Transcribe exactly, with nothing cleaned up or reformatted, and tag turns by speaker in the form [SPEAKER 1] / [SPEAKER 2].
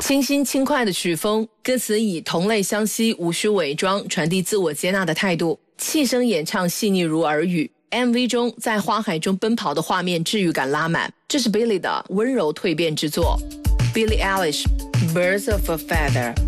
[SPEAKER 1] 清新轻快的曲风，歌词以同类相吸，无需伪装，传递自我接纳的态度。气声演唱细腻如耳语， M V 中在花海中奔跑的画面治愈感拉满，这是 Billie 的温柔蜕变之作。 Billie Eilish Birds of a Feather。